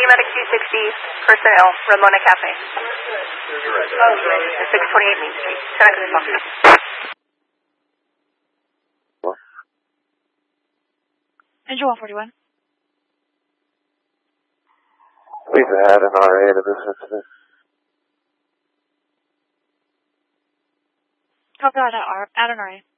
Medic 260, personnel, Ramona Cafe. 628 Main Street. Engine 141. We've had an RA to this incident. Copy that, add an RA.